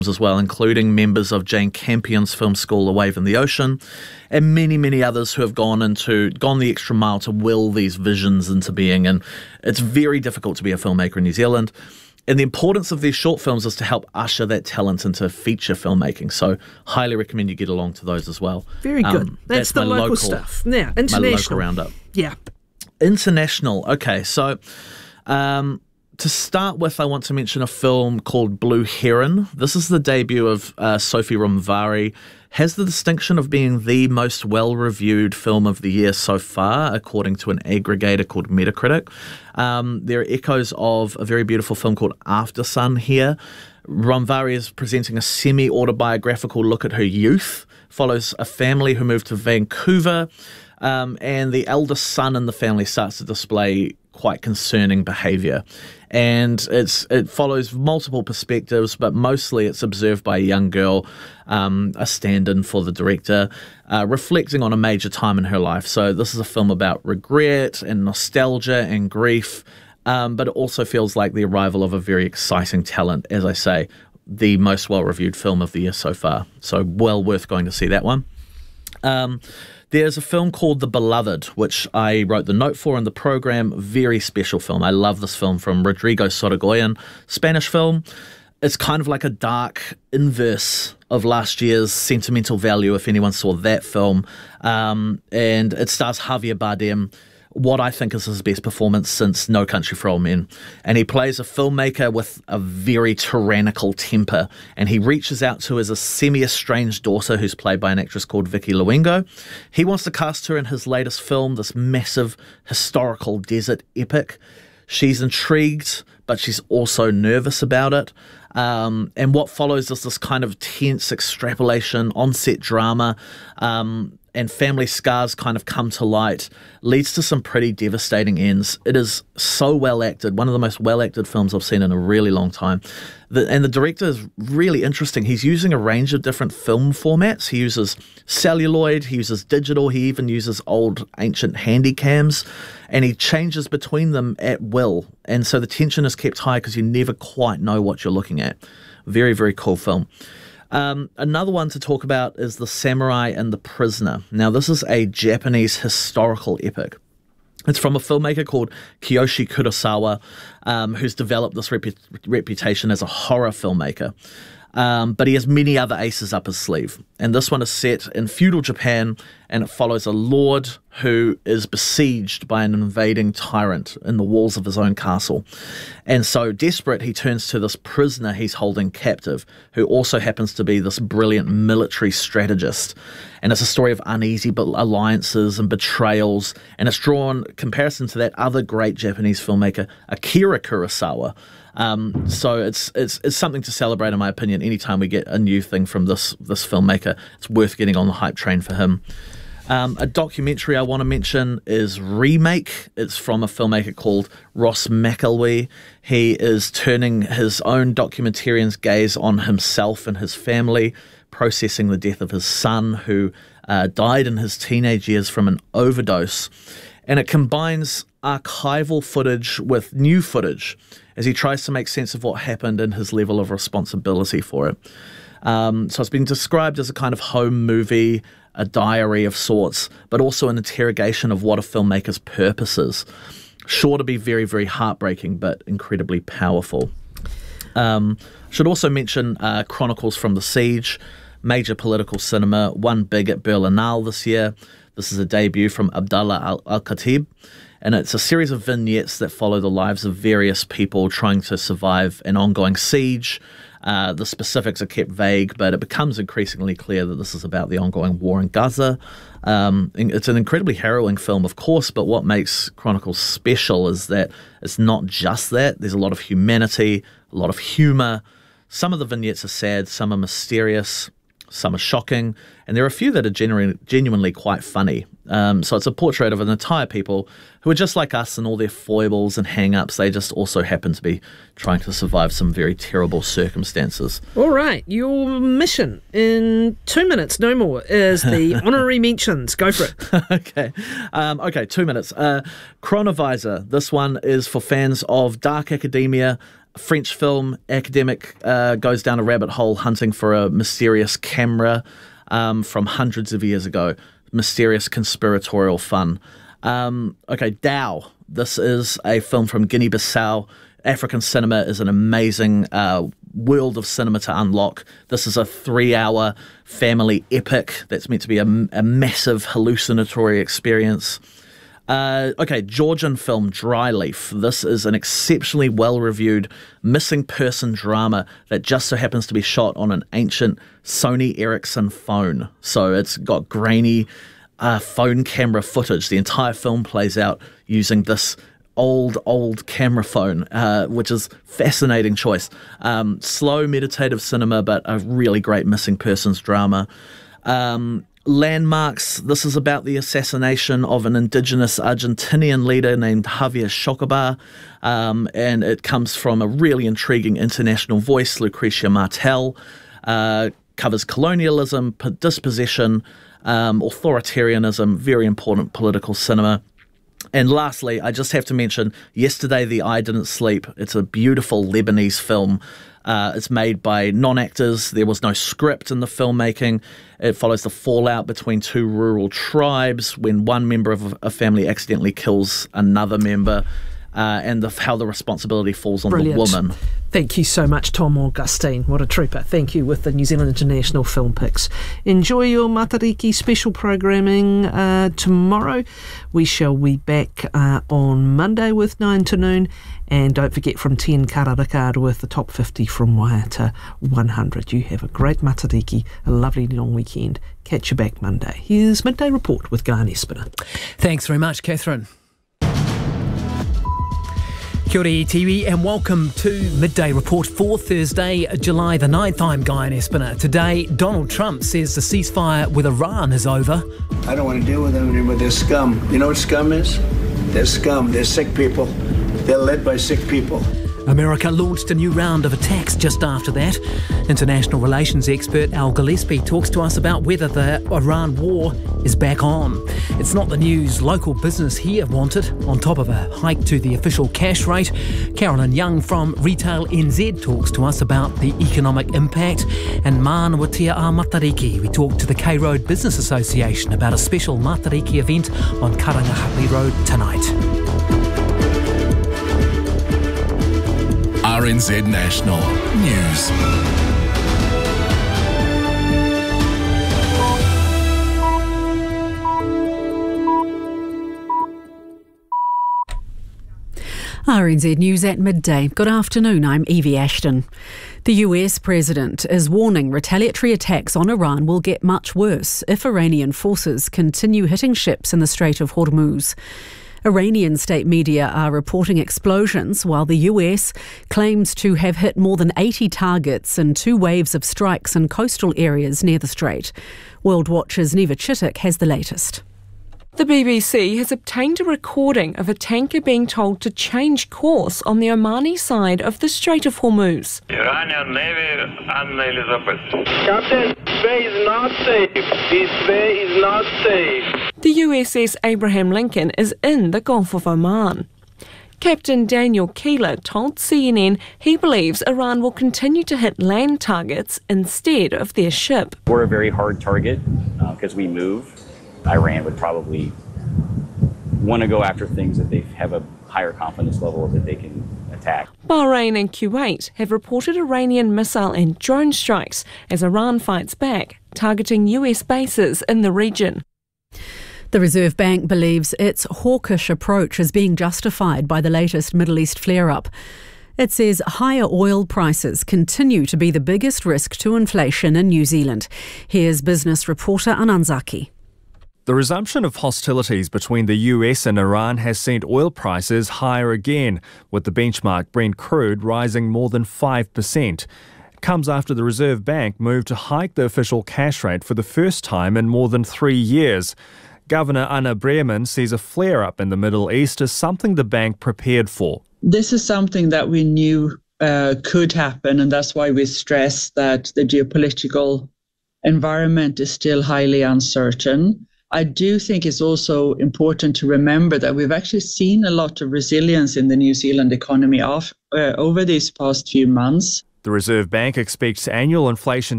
as well, including members of Jane Campion's film school, A Wave in the Ocean, and many, many others who have gone the extra mile to will these visions into being. And it's very difficult to be a filmmaker in New Zealand. And the importance of these short films is to help usher that talent into feature filmmaking. So highly recommend you get along to those as well. Very good. That's the local stuff. Now, international. My local roundup. Yeah. International. Okay, so to start with, I want to mention a film called Blue Heron. This is the debut of Sophie Romvari. Has the distinction of being the most well-reviewed film of the year so far, according to an aggregator called Metacritic. There are echoes of a very beautiful film called Aftersun here. Romvari is presenting a semi-autobiographical look at her youth, follows a family who moved to Vancouver, and the eldest son in the family starts to display quite concerning behaviour. And it follows multiple perspectives, but mostly it's observed by a young girl, a stand-in for the director, reflecting on a major time in her life. So this is a film about regret and nostalgia and grief, but it also feels like the arrival of a very exciting talent, as I say, the most well-reviewed film of the year so far. So well worth going to see that one. There's a film called The Beloved, which I wrote the note for in the program. Very special film. I love this film from Rodrigo Sorogoyen, Spanish film. It's kind of like a dark inverse of last year's Sentimental Value, if anyone saw that film. And it stars Javier Bardem, what I think is his best performance since No Country for Old Men. And he plays a filmmaker with a very tyrannical temper, and he reaches out to his semi-estranged daughter, who's played by an actress called Vicky Luengo. He wants to cast her in his latest film, this massive historical desert epic. She's intrigued, but she's also nervous about it. And what follows is this kind of tense extrapolation, on-set drama, and family scars kind of come to light, leads to some pretty devastating ends. It is so well acted, one of the most well acted films I've seen in a really long time. And the director is really interesting. He's using a range of different film formats. He uses celluloid, he uses digital, he even uses old ancient handy cams, and he changes between them at will. And so the tension is kept high because you never quite know what you're looking at. Very, very cool film. Another one to talk about is The Samurai and the Prisoner. Now, this is a Japanese historical epic. It's from a filmmaker called Kiyoshi Kurosawa, who's developed this reputation as a horror filmmaker. But he has many other aces up his sleeve. And this one is set in feudal Japan, and it follows a lord who is besieged by an invading tyrant in the walls of his own castle. And so desperate, he turns to this prisoner he's holding captive, who also happens to be this brilliant military strategist. And it's a story of uneasy alliances and betrayals, and it's drawn comparison to that other great Japanese filmmaker, Akira Kurosawa. So it's something to celebrate, in my opinion. Anytime we get a new thing from this filmmaker, it's worth getting on the hype train for him. A documentary I want to mention is Remake. It's from a filmmaker called Ross McElwee. He is turning his own documentarian's gaze on himself and his family, processing the death of his son, who died in his teenage years from an overdose. And it combines archival footage with new footage as he tries to make sense of what happened and his level of responsibility for it. So it's been described as a kind of home movie, a diary of sorts, but also an interrogation of what a filmmaker's purpose is. Sure to be very, very heartbreaking, but incredibly powerful. Should also mention Chronicles from the Siege, major political cinema, won big at Berlinale this year. This is a debut from Abdallah Al-Khatib, and it's a series of vignettes that follow the lives of various people trying to survive an ongoing siege. The specifics are kept vague, but it becomes increasingly clear that this is about the ongoing war in Gaza. It's an incredibly harrowing film, of course, but what makes Chronicles special is that it's not just that. There's a lot of humanity, a lot of humour. Some of the vignettes are sad, some are mysterious, some are shocking, and there are a few that are genuinely quite funny. So it's a portrait of an entire people who are just like us and all their foibles and hang-ups. They just also happen to be trying to survive some very terrible circumstances. All right, your mission in 2 minutes, no more, is the honorary mentions. Go for it. Okay, 2 minutes. Chronovisor. This one is for fans of dark academia, French film, academic goes down a rabbit hole hunting for a mysterious camera from hundreds of years ago. Mysterious conspiratorial fun. Dao. This is a film from Guinea-Bissau. African cinema is an amazing world of cinema to unlock. This is a 3-hour family epic that's meant to be a massive hallucinatory experience. Georgian film Dryleaf. This is an exceptionally well-reviewed missing person drama that just so happens to be shot on an ancient Sony Ericsson phone. So it's got grainy phone camera footage. The entire film plays out using this old camera phone, which is fascinating choice. Slow meditative cinema, but a really great missing persons drama. Landmarks. This is about the assassination of an indigenous Argentinian leader named Javier Chocobar, and it comes from a really intriguing international voice, Lucrecia Martel. Covers colonialism, dispossession, authoritarianism, very important political cinema. And lastly, I just have to mention Yesterday the Eye Didn't Sleep. It's a beautiful Lebanese film. It's made by non-actors. There was no script in the filmmaking. It follows the fallout between two rural tribes when one member of a family accidentally kills another member, and how the responsibility falls on the woman. Thank you so much, Tom Augustine. What a trooper. Thank you with the New Zealand International Film Picks. Enjoy your Matariki special programming tomorrow. We shall be back on Monday with 9 to noon. And don't forget from 10 Kararikard with the top 50 from Wire to 100. You have a great Matariki, a lovely long weekend. Catch you back Monday. Here's Midday Report with Guy Espiner. Thanks very much, Catherine. Kia ora iwi and welcome to Midday Report for Thursday, July the 9th. I'm Guy Espiner. Today, Donald Trump says the ceasefire with Iran is over. I don't want to deal with them anymore. They're scum. You know what scum is? They're scum. They're sick people. They're led by sick people. America launched a new round of attacks just after that. International relations expert Al Gillespie talks to us about whether the Iran war is back on. It's not the news local business here wanted, on top of a hike to the official cash rate. Carolyn Young from Retail NZ talks to us about the economic impact. And Mānawatia a Matariki, we talk to the K Road Business Association about a special Matariki event on Karangahape Road tonight. RNZ National News. RNZ News at midday. Good afternoon, I'm Evie Ashton. The US president is warning retaliatory attacks on Iran will get much worse if Iranian forces continue hitting ships in the Strait of Hormuz. Iranian state media are reporting explosions while the US claims to have hit more than 80 targets in 2 waves of strikes in coastal areas near the strait. World Watch's Neva Chittick has the latest. The BBC has obtained a recording of a tanker being told to change course on the Omani side of the Strait of Hormuz. Iranian Navy, Anna Elizabeth. Captain, this way is not safe. This way is not safe. The USS Abraham Lincoln is in the Gulf of Oman. Captain Daniel Keeler told CNN he believes Iran will continue to hit land targets instead of their ship. We're a very hard target because we move. Iran would probably want to go after things that they have a higher confidence level that they can attack. Bahrain and Kuwait have reported Iranian missile and drone strikes as Iran fights back, targeting US bases in the region. The Reserve Bank believes its hawkish approach is being justified by the latest Middle East flare-up. It says higher oil prices continue to be the biggest risk to inflation in New Zealand. Here's business reporter Anand Zaki. The resumption of hostilities between the US and Iran has sent oil prices higher again, with the benchmark Brent crude rising more than 5%. It comes after the Reserve Bank moved to hike the official cash rate for the first time in more than 3 years. Governor Anna Brearman says a flare-up in the Middle East is something the bank prepared for. This is something that we knew could happen, and that's why we stress that the geopolitical environment is still highly uncertain. I do think it's also important to remember that we've actually seen a lot of resilience in the New Zealand economy over these past few months. The Reserve Bank expects annual inflation